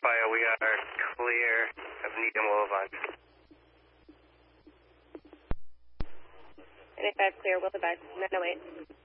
Bio, we are clear of Needham Boulevard. 95 clear, will advise, 908.